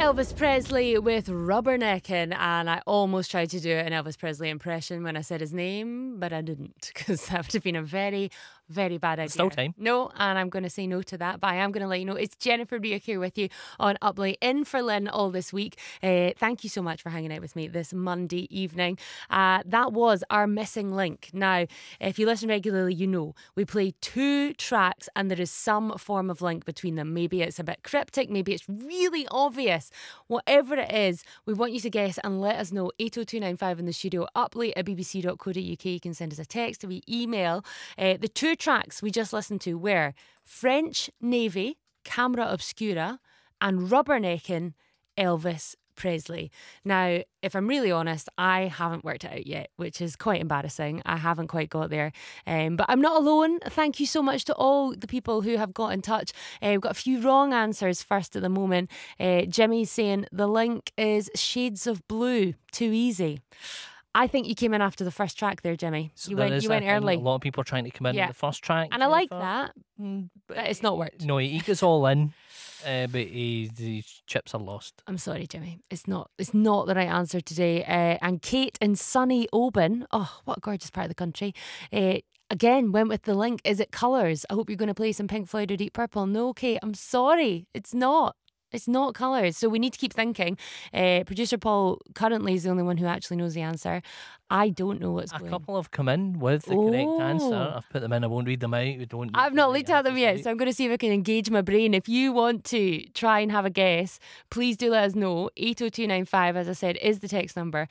Elvis Presley with Rubberneckin', and I almost tried to do an Elvis Presley impression when I said his name, but I didn't, because that would have been a very, very bad idea. Still time. No, and I'm going to say no to that, but I am going to let you know it's Jennifer Buick here with you on Up Late in for Lynn all this week. Thank you so much for hanging out with me this Monday evening. That was our missing link. Now, if you listen regularly, you know we play 2 tracks and there is some form of link between them. Maybe it's a bit cryptic, maybe it's really obvious. Whatever it is, we want you to guess and let us know. 80295 in the studio, uplate@bbc.co.uk. You can send us a text, a wee email. The 2 tracks we just listened to were French Navy, Camera Obscura, and Rubberneckin', Elvis Presley. Now, if I'm really honest, I haven't worked it out yet, which is quite embarrassing. I haven't quite got there. But I'm not alone. Thank you so much to all the people who have got in touch. We've got a few wrong answers first at the moment. Jimmy's saying the link is Shades of Blue. Too easy. I think you came in after the first track there, Jimmy. So you there went is early. A lot of people are trying to come in Yeah. on the first track. And I like Jennifer. that. But it's not worked. No, he goes all in, but his chips are lost. I'm sorry, Jimmy. It's not the right answer today. And Kate in sunny Oban, oh, what a gorgeous part of the country. Again, went with the link. Is it Colours? I hope you're going to play some Pink Floyd or Deep Purple. No, Kate, I'm sorry. It's not. It's not Colours. So we need to keep thinking. Producer Paul currently is the only one who actually knows the answer. I don't know what's A going. couple have come in with the correct Oh. answer. I've put them in. I won't read them out. We don't. I've not looked at them yet, so I'm going to see if I can engage my brain. If you want to try and have a guess, please do let us know. 80295, as I said, is the text number.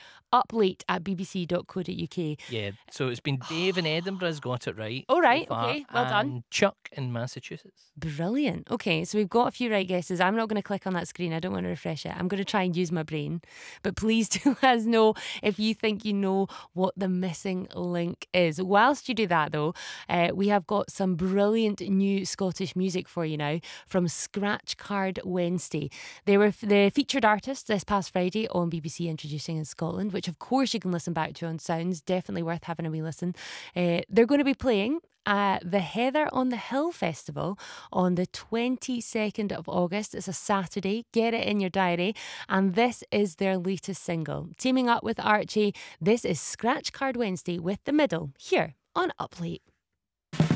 uplate@bbc.co.uk. Yeah. So it's been Dave in Edinburgh has got it right. Oh, right, so far, okay, well done. and Chuck in Massachusetts. Brilliant. Okay, so we've got a few right guesses. I'm not going to click on that screen. I don't want to refresh it. I'm going to try and use my brain. But please do let us know if you think you know what the missing link is. Whilst you do that, though, we have got some brilliant new Scottish music for you now from Scratch Card Wednesday. They were the featured artists this past Friday on BBC Introducing in Scotland, which of course you can listen back to on Sounds. Definitely worth having a wee listen. They're going to be playing the Heather on the Hill Festival on the 22nd of August. It's a Saturday. Get it in your diary. And this is their latest single. Teaming up with Archie, this is Scratch Card Wednesday with The Middle here on Up Late.